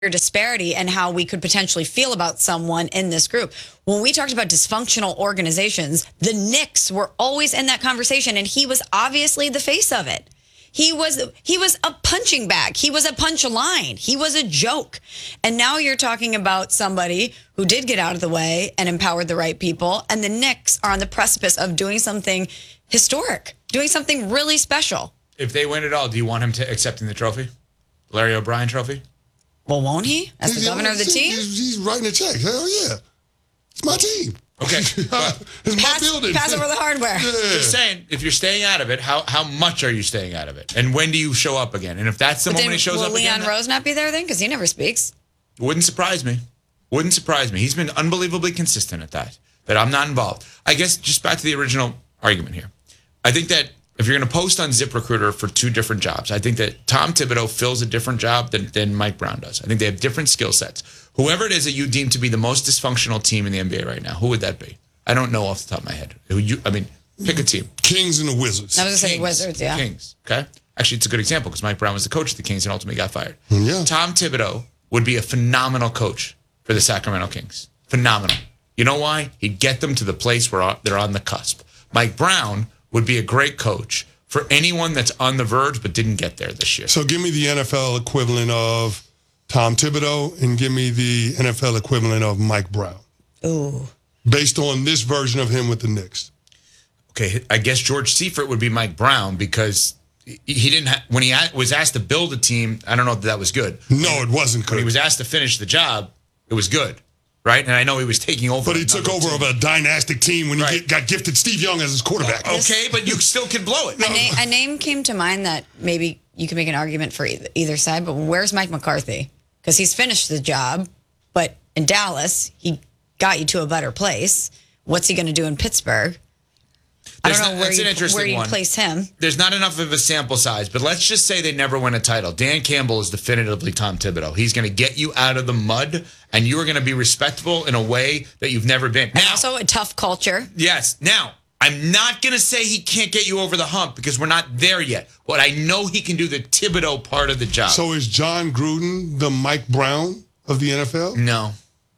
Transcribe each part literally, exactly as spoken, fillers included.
disparity and how we could potentially feel about someone in this group. When we talked about dysfunctional organizations, the Knicks were always in that conversation, and he was obviously the face of it. He was he was a punching bag. He was a punchline. He was a joke. And now you're talking about somebody who did get out of the way and empowered the right people, and the Knicks are on the precipice of doing something historic, doing something really special. If they win it all, do you want him to accepting the trophy? Larry O'Brien trophy? Well, won't he? As the governor of the team? He's, he's writing a check. Hell yeah. It's my team. Okay. It's my pass, building. Pass over the hardware. Yeah. Just saying, if you're staying out of it, how how much are you staying out of it? And when do you show up again? And if that's the But moment then he shows will up Leon again... Rose not be there then? Because he never speaks. Wouldn't surprise me. Wouldn't surprise me. He's been unbelievably consistent at that. That I'm not involved. I guess just back to the original argument here. I think that if you're going to post on ZipRecruiter for two different jobs, I think that Tom Thibodeau fills a different job than, than Mike Brown does. I think they have different skill sets. Whoever it is that you deem to be the most dysfunctional team in the N B A right now, who would that be? I don't know off the top of my head. Who you? I mean, pick a team. Kings and the Wizards. I was going to say Wizards, yeah. Kings, okay? Actually, it's a good example because Mike Brown was the coach of the Kings and ultimately got fired. Yeah. Tom Thibodeau would be a phenomenal coach for the Sacramento Kings. Phenomenal. You know why? He'd get them to the place where they're on the cusp. Mike Brown would be a great coach for anyone that's on the verge but didn't get there this year. So give me the N F L equivalent of Tom Thibodeau and give me the N F L equivalent of Mike Brown. Ooh. Based on this version of him with the Knicks. Okay, I guess George Seifert would be Mike Brown because he didn't ha- when he was asked to build a team, I don't know if that was good. No, it wasn't good. When he was asked to finish the job, it was good. Right? And I know he was taking over. But he took over team. of a dynastic team when he right. get, got gifted Steve Young as his quarterback. Okay, but you still can blow it. A, na- a name came to mind that maybe you can make an argument for either, either side, but where's Mike McCarthy? Because he's finished the job, but in Dallas, he got you to a better place. What's he going to do in Pittsburgh? There's I don't know not, where, that's you, an interesting where you one. place him. There's not enough of a sample size, but let's just say they never win a title. Dan Campbell is definitively Tom Thibodeau. He's going to get you out of the mud, and you are going to be respectable in a way that you've never been. And now, also a tough culture. Yes. Now, I'm not going to say he can't get you over the hump because we're not there yet. But I know he can do the Thibodeau part of the job. So is John Gruden the Mike Brown of the N F L? No.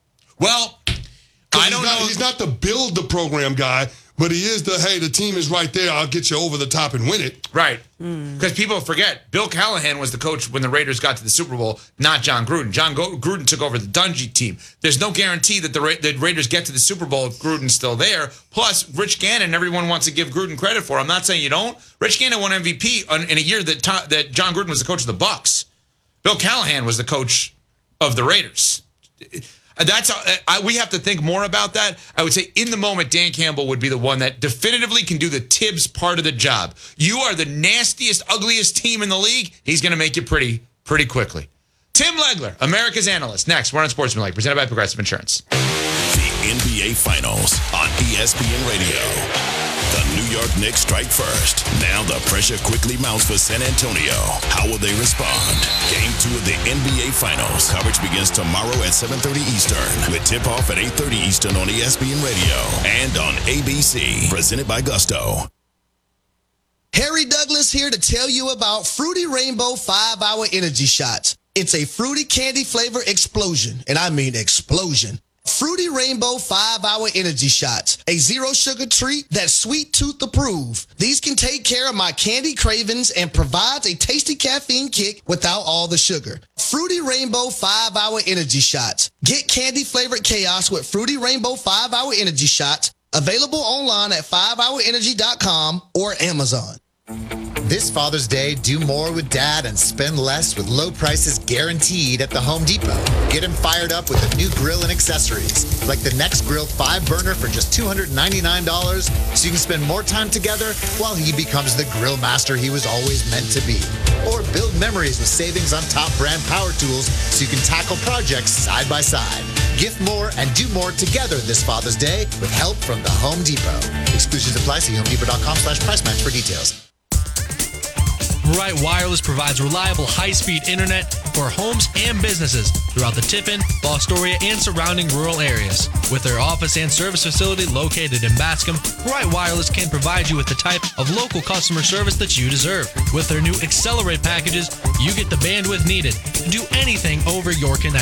Well, I don't not, know. He's not the build the program guy, but he is the, hey, the team is right there. I'll get you over the top and win it. Right. Because mm. people forget, Bill Callahan was the coach when the Raiders got to the Super Bowl, not John Gruden. John Go- Gruden took over the Dungy team. There's no guarantee that the, Ra- the Raiders get to the Super Bowl if Gruden's still there. Plus, Rich Gannon, everyone wants to give Gruden credit for. I'm not saying you don't. Rich Gannon won M V P on, in a year that, to- that John Gruden was the coach of the Bucks. Bill Callahan was the coach of the Raiders. That's I, we have to think more about that. I would say in the moment, Dan Campbell would be the one that definitively can do the Tibbs part of the job. You are the nastiest, ugliest team in the league. He's going to make you pretty, pretty quickly. Tim Legler, America's Analyst. Next, we're on Sportsmanlike, presented by Progressive Insurance. The N B A Finals on E S P N Radio. The New York Knicks strike first. Now the pressure quickly mounts for San Antonio. How will they respond? Game two of the N B A Finals. Coverage begins tomorrow at seven thirty Eastern with tip-off at eight thirty Eastern on E S P N Radio and on A B C. Presented by Gusto. Harry Douglas here to tell you about Fruity Rainbow five hour Energy Shots. It's a fruity candy flavor explosion, and I mean explosion. Fruity Rainbow five hour Energy Shots, a zero sugar treat that's sweet tooth approved. These can take care of my candy cravings and provides a tasty caffeine kick without all the sugar. Fruity Rainbow five hour Energy Shots. Get candy flavored chaos with Fruity Rainbow five hour Energy Shots. Available online at five hour energy dot com or Amazon. This Father's Day, do more with Dad and spend less with low prices guaranteed at the Home Depot. Get him fired up with a new grill and accessories, like the Next Grill five burner for just two hundred ninety-nine dollars, so you can spend more time together while he becomes the grill master he was always meant to be. Or build memories with savings on top brand power tools so you can tackle projects side by side. Gift more and do more together this Father's Day with help from the Home Depot. Exclusions apply. See home depot dot com slash price match for details. Bright Wireless provides reliable high-speed internet for homes and businesses throughout the Tiffin, Fostoria, and surrounding rural areas. With their office and service facility located in Bascom, Bright Wireless can provide you with the type of local customer service that you deserve. With their new Accelerate packages, you get the bandwidth needed to do anything over your connection.